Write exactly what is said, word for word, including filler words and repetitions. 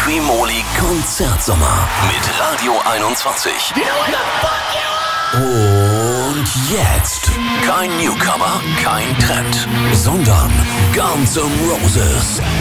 Streamoli Konzertsommer mit Radio einundzwanzig. Und jetzt kein Newcomer, kein Trend, sondern Guns N' Roses.